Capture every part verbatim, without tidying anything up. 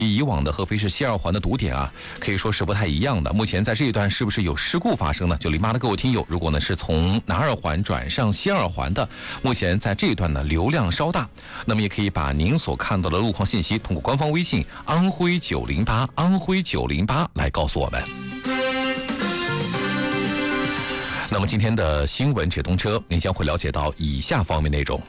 与以往的合肥市西二环的堵点啊，可以说是不太一样的。目前在这一段是不是有事故发生呢？九零八的各位听友，如果呢是从南二环转上西二环的，目前在这一段呢流量稍大，那么也可以把您所看到的路况信息通过官方微信安徽九零八安徽九零八来告诉我们。那么今天的新闻直通车，您将会了解到以下方面内容。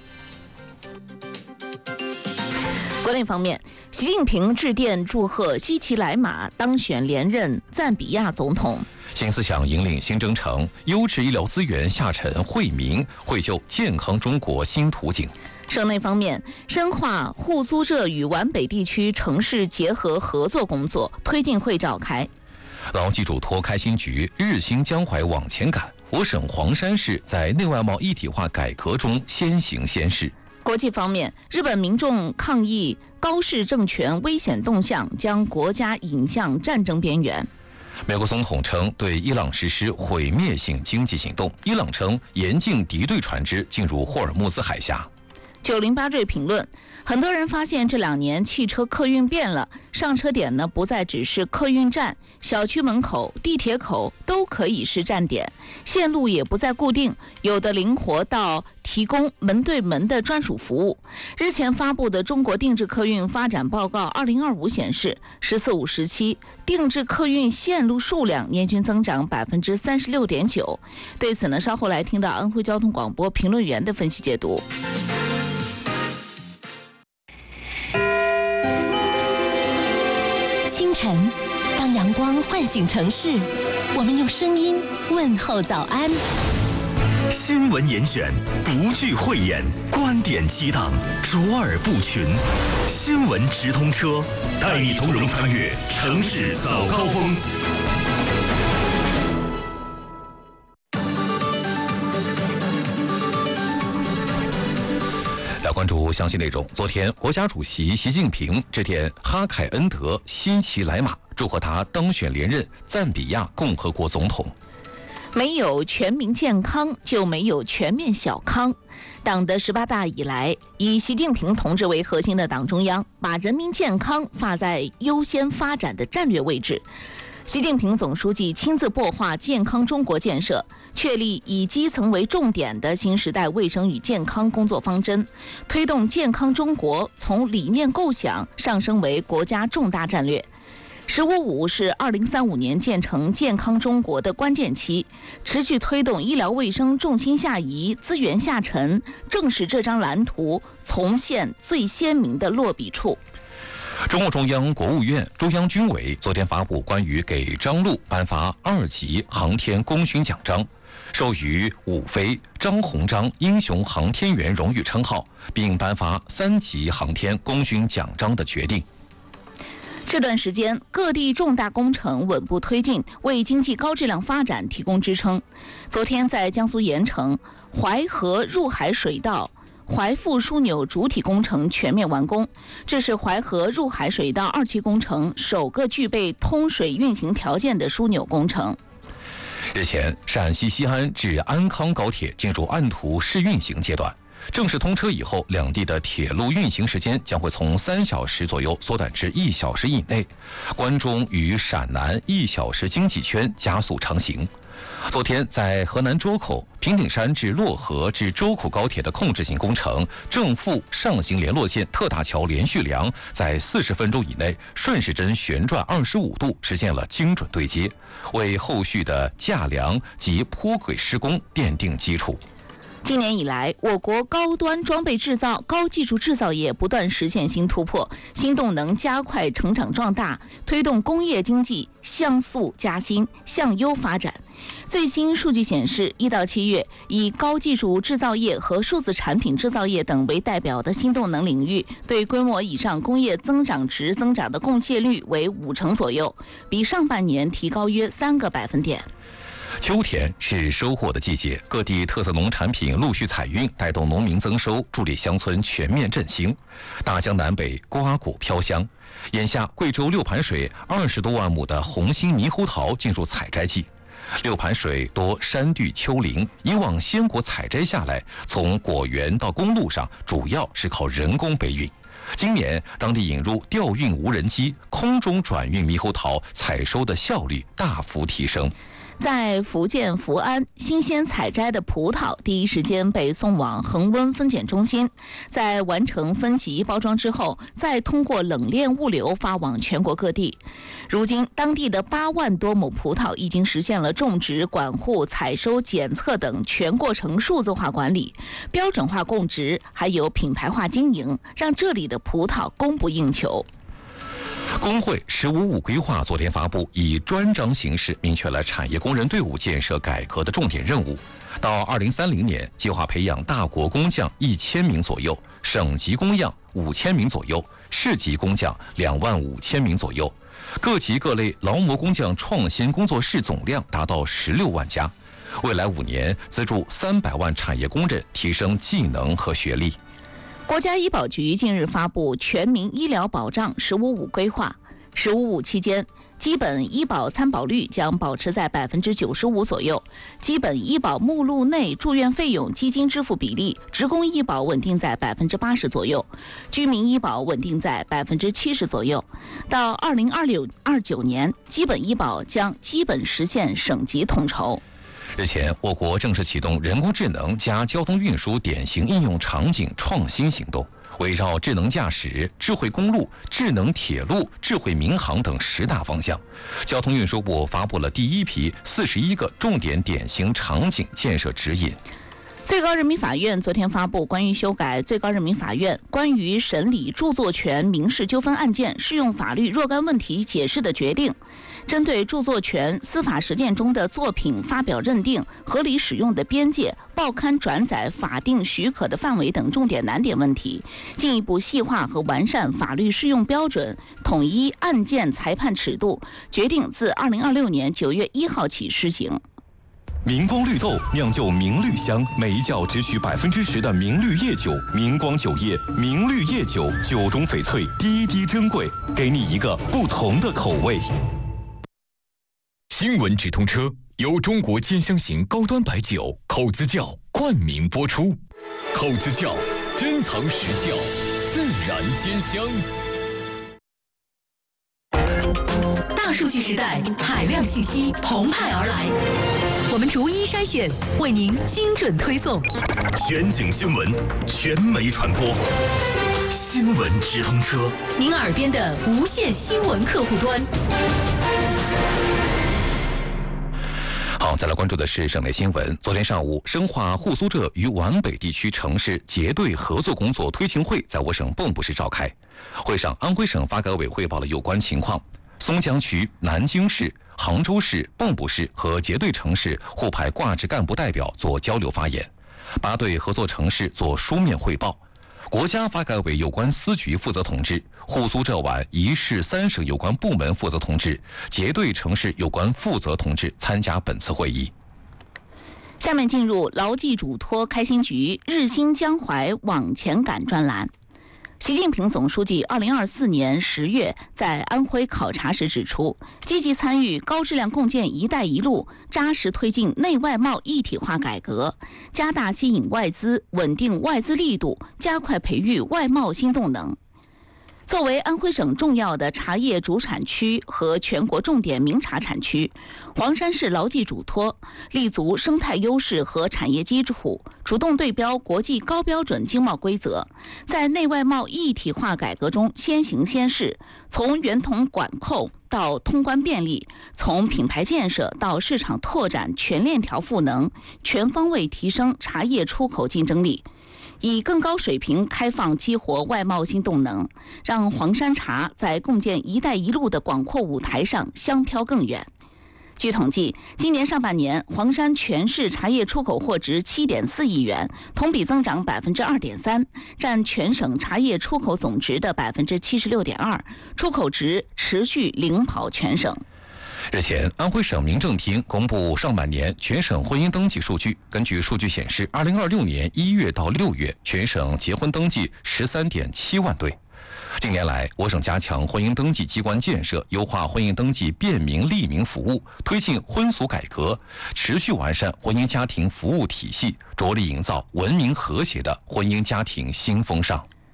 国内方面，习近平致电祝贺西奇莱马当选连任赞比亚总统。 新思想引领新征程，优质医疗资源下沉惠民，绘就健康中国新图景。 省内方面，深化沪苏浙与皖北地区城市结合合作工作，推进会召开。 牢记嘱托开新局，日新江淮往前赶。我省黄山市在内外贸一体化改革中先行先试。 国际方面，日本民众抗议高市政权危险动向，将国家引向战争边缘。 美国总统称对伊朗实施毁灭性经济行动，伊朗称严禁敌对船只进入霍尔木兹海峡。 九零八瑞评论，很多人发现这两年汽车客运变了，上车点呢不再只是客运站，小区门口、地铁口都可以是站点，线路也不再固定，有的灵活到提供门对门的专属服务。日前发布的中国定制客运发展报告二零二五显示，十四五时期定制客运线路数量年均增长百分之三十六点九。对此呢，稍后来听到安徽交通广播评论员的分析解读。 清晨，当阳光唤醒城市，我们用声音问候早安。 新闻严选，不惧讳言，观点激荡，卓尔不群。新闻直通车，带你从容穿越城市早高峰。 关注详细内容。昨天，国家主席习近平致电哈凯恩德西奇莱马，祝贺他当选连任赞比亚共和国总统。 没有全民健康，就没有全面小康。党的十八大以来，以习近平同志为核心的党中央，把人民健康放在优先发展的战略位置。习近平总书记亲自擘画健康中国建设，确立以基层为重点的新时代卫生与健康工作方针，推动健康中国从理念构想上升为国家重大战略。十五五是二零三五年建成健康中国的关键期，持续推动医疗卫生重心下移、资源下沉，正是这张蓝图重现最鲜明的落笔处。 中共中央、国务院、中央军委昨天发布关于给张路颁发二级航天功勋奖章，授予伍飞、张鸿章英雄航天员荣誉称号，并颁发三级航天功勋奖章的决定。 这段时间，各地重大工程稳步推进，为经济高质量发展提供支撑。昨天，在江苏盐城，淮河入海水道淮复枢纽主体工程全面完工，这是淮河入海水道二期工程首个具备通水运行条件的枢纽工程。 日前，陕西西安至安康高铁进入按图试运行阶段。正式通车以后，两地的铁路运行时间将会从三小时左右缩短至一小时以内。关中与陕南一小时经济圈加速成型。昨天，在河南周口平顶山至漯河至周口高铁的控制性工程正负上行联络线特大桥连续梁，在四十分钟以内顺时针旋转二十五度，实现了精准对接，为后续的架梁及铺轨施工奠定基础。 今年以来，我国高端装备制造、高技术制造业不断实现新突破，新动能加快成长壮大，推动工业经济向速加新、向优发展。最新数据显示，一到七月，以高技术制造业和数字产品制造业等为代表的新动能领域，对规模以上工业增长值增长的贡献率为五成左右，比上半年提高约三个百分点。 秋天是收获的季节，各地特色农产品陆续采运，带动农民增收，助力乡村全面振兴。大江南北瓜果飘香，眼下贵州六盘水二十多万亩的红心猕猴桃进入采摘季。六盘水多山地丘陵，以往鲜果采摘下来，从果园到公路上主要是靠人工背运。 今年当地引入调运无人机，空中转运猕猴桃，采收的效率大幅提升。 在福建福安，新鲜采摘的葡萄第一时间被送往恒温分拣中心，在完成分级包装之后，再通过冷链物流发往全国各地。如今，当地的八万多亩葡萄已经实现了种植、管护、采收、检测等全过程数字化管理、标准化供植，还有品牌化经营，让这里的葡萄供不应求。 工会“十五五”规划昨天发布，以专章形式明确了产业工人队伍建设改革的重点任务。到二零三零年，计划培养大国工匠一千名左右，省级工匠五千名左右，市级工匠两万五千名左右。各级各类劳模工匠创新工作室总量达到十六万家。未来五年，资助三百万产业工人提升技能和学历。 国家医保局近日发布全民医疗保障“十五五”规划，“十五五”期间，基本医保参保率将保持在百分之九十五左右，基本医保目录内住院费用基金支付比例，职工医保稳定在百分之八十左右，居民医保稳定在百分之七十左右。到二零二六二九年，基本医保将基本实现省级统筹。 日前，我国正式启动人工智能加交通运输典型应用场景创新行动，围绕智能驾驶、智慧公路、智能铁路、智慧民航等十大方向，交通运输部发布了第一批四十一个重点典型场景建设指引。 最高人民法院昨天发布关于修改最高人民法院关于审理著作权民事纠纷案件适用法律若干问题解释的决定，针对著作权司法实践中的作品发表认定、合理使用的边界、报刊转载法定许可的范围等重点难点问题，进一步细化和完善法律适用标准，统一案件裁判尺度，决定自二零二六年九月一号起施行。 明光绿豆酿就明绿香，每一窖只取百分之十的明绿叶酒。明光酒业明绿叶酒，酒中翡翠，滴滴珍贵，给你一个不同的口味。 新闻直通车由中国兼香型高端白酒口子窖冠名播出。口子窖珍藏实窖，自然兼香。 大数据时代，海量信息澎湃而来，我们逐一筛选，为您精准推送。 全景新闻，全媒传播，新闻直通车， 您耳边的无线新闻客户端。 好，再来关注的是省内新闻。昨天上午，深化沪苏浙与皖北地区城市结对合作工作推进会在我省蚌埠市召开。会上，安徽省发改委汇报了有关情况。松江区、南京市、杭州市、蚌埠市和结对城市互派挂职干部代表做交流发言，八对合作城市做书面汇报。国家发改委有关司局负责同志、沪苏浙皖一市三省有关部门负责同志、结对城市有关负责同志参加本次会议。 下面进入牢记嘱托开心局日新江淮往前赶专栏。习近平总书记二零二四年十月在安徽考察时指出，积极参与高质量共建“一带一路”，扎实推进内外贸一体化改革，加大吸引外资、稳定外资力度，加快培育外贸新动能。作为安徽省重要的茶叶主产区和全国重点名茶产区，黄山市牢记嘱托，立足生态优势和产业基础，主动对标国际高标准经贸规则，在内外贸一体化改革中先行先试，从源头管控到通关便利，从品牌建设到市场拓展，全链条赋能，全方位提升茶叶出口竞争力。以更高水平开放激活外贸新动能，让黄山茶在共建“一带一路”的广阔舞台上香飘更远。据统计，今年上半年，黄山全市茶叶出口货值七点四亿元，同比增长百分之二点三，占全省茶叶出口总值的百分之七十六点二，出口值持续领跑全省。 日前，安徽省民政厅公布上半年全省婚姻登记数据。根据数据显示，二零二六年一月到六月，全省结婚登记十三点七万对。近年来，我省加强婚姻登记机关建设，优化婚姻登记便民利民服务，推进婚俗改革，持续完善婚姻家庭服务体系，着力营造文明和谐的婚姻家庭新风尚。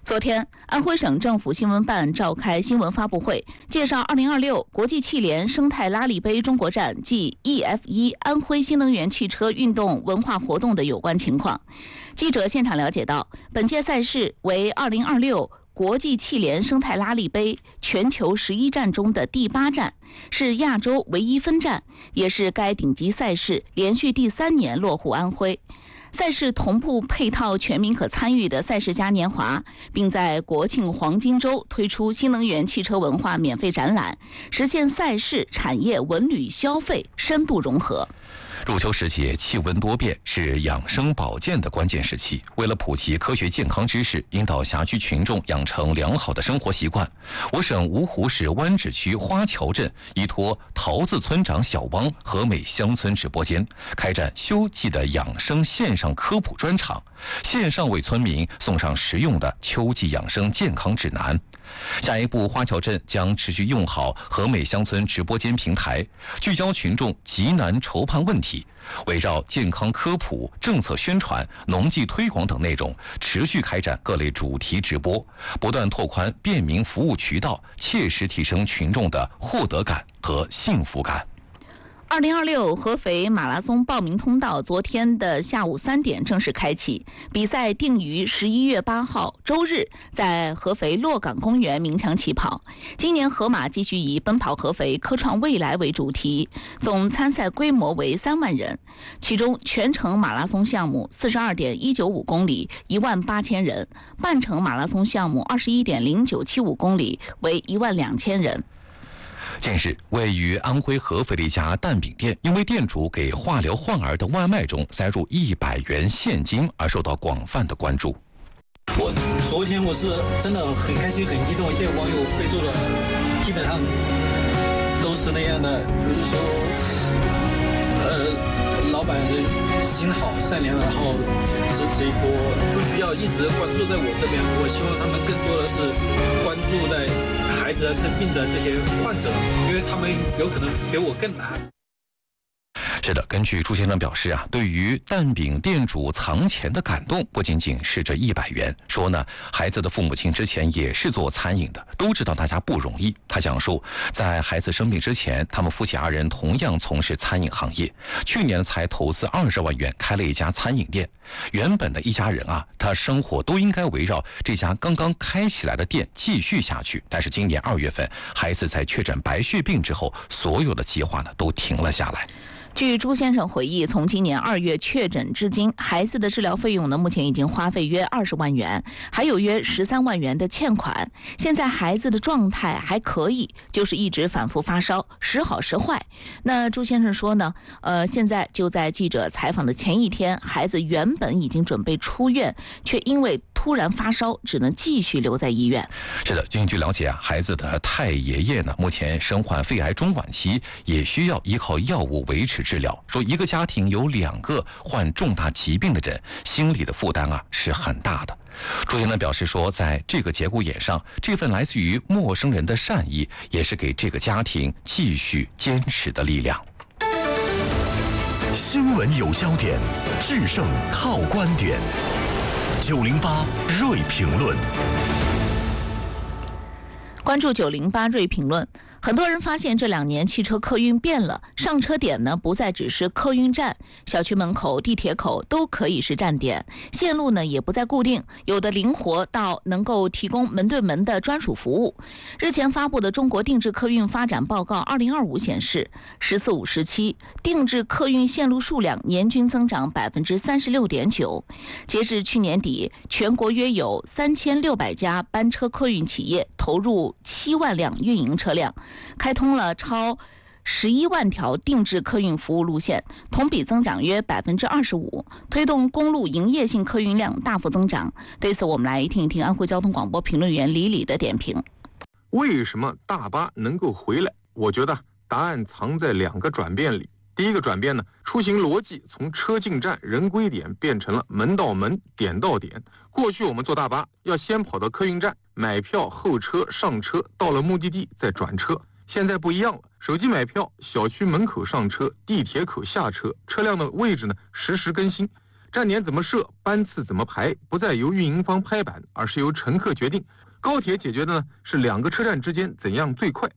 昨天，安徽省政府新闻办召开新闻发布会，介绍二零二六国际汽联生态拉力杯中国站暨 E F 一 安徽新能源汽车运动文化活动的有关情况。记者现场了解到，本届赛事为二零二六国际汽联生态拉力杯全球十一站中的第八站，是亚洲唯一分站，也是该顶级赛事连续第三年落户安徽。赛事同步配套全民可参与的赛事嘉年华，并在国庆黄金周推出新能源汽车文化免费展览，实现赛事、产业、文旅、消费深度融合。 入秋时节，气温多变，是养生保健的关键时期。为了普及科学健康知识，引导辖区群众养成良好的生活习惯，我省芜湖市湾址区花桥镇依托桃子村长小汪和美乡村直播间，开展秋季的养生线上科普专场，线上为村民送上实用的秋季养生健康指南。下一步，花桥镇将持续用好和美乡村直播间平台，聚焦群众急难愁盼问题，围绕健康科普、政策宣传、农技推广等内容，持续开展各类主题直播，不断拓宽便民服务渠道，切实提升群众的获得感和幸福感。 二零二六合肥马拉松报名通道昨天的下午三点正式开启，比赛定于十一月八号周日在合肥洛岗公园鸣枪起跑。今年河马继续以奔跑合肥，科创未来为主题，总参赛规模为三万人，其中全程马拉松项目四十二点一九五公里一万八千人，半程马拉松项目二十一点零九七五公里为一万两千人。 近日，位于安徽合肥的一家蛋饼店，因为店主给化疗患儿的外卖中塞入一百元现金而受到广泛的关注。 我昨天我是真的很开心很激动，现在网友备注的基本上都是那样的，比如说呃老板心好善良，然后支持一波，不需要一直关注在我这边，我希望他们更多的是关注在孩子生病的这些患者，因为他们有可能比我更难。 是的，根据朱先生表示啊，对于蛋饼店主藏钱的感动，不仅仅是这一百元。说呢，孩子的父母亲之前也是做餐饮的，都知道大家不容易。他讲述，在孩子生病之前，他们夫妻二人同样从事餐饮行业，去年才投资二十万元开了一家餐饮店。原本的一家人啊，他生活都应该围绕这家刚刚开起来的店继续下去。但是今年二月份，孩子在确诊白血病之后，所有的计划呢都停了下来。 据朱先生回忆，从今年二月确诊至今，孩子的治疗费用呢，目前已经花费约二十万元，还有约十三万元的欠款。现在孩子的状态还可以，就是一直反复发烧，时好时坏。那朱先生说呢，呃，现在就在记者采访的前一天，孩子原本已经准备出院，却因为突然发烧，只能继续留在医院。 是的，根据了解啊，孩子的太爷爷呢，目前身患肺癌中晚期，也需要依靠药物维持治疗。说一个家庭有两个患重大疾病的人，心理的负担啊是很大的。朱先生表示说，在这个节骨眼上，这份来自于陌生人的善意，也是给这个家庭继续坚持的力量。 新闻有焦点，制胜靠观点。九零八锐评论， 关注九零八锐评论。很多人发现这两年汽车客运变了，上车点呢不再只是客运站，小区门口、地铁口都可以是站点，线路呢也不再固定，有的灵活到能够提供门对门的专属服务。日前发布的《中国定制客运发展报告二零二五》显示，十四五时期定制客运线路数量年均增长百分之三十六点九。截至去年底，全国约有三千六百家班车客运企业投入七万辆运营车辆，开通了超十一万条定制客运服务路线，同比增长约百分之二十五，推动公路营业性客运量大幅增长。对此，我们来听一听安徽交通广播评论员李李的点评。 为什么大巴能够回来？我觉得答案藏在两个转变里。第一个转变呢，出行逻辑从车进站、人归点变成了门到门、点到点。过去我们坐大巴要先跑到客运站买票、候车、上车，到了目的地再转车。现在不一样了，手机买票，小区门口上车，地铁口下车，车辆的位置呢实时更新。 站点怎么设，班次怎么排，不再由运营方拍板，而是由乘客决定。高铁解决的呢是两个车站之间怎样最快。